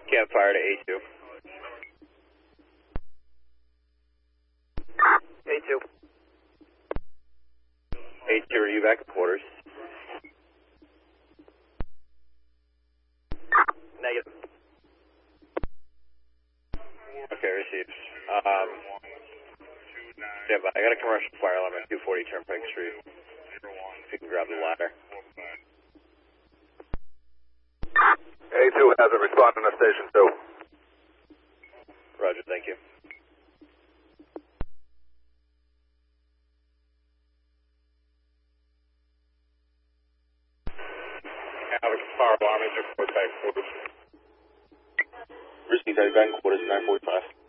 Campfire to A2. A2. A2, are you back at quarters? Negative. Okay, received. Yeah, but I got a commercial fire alarm at 240 Turnpike Street. If you can grab the ladder. A2 has a responding to station 2. Roger, thank you. Average fire alarm is report back quarters. Received, I'll be back in quarters at 9:45.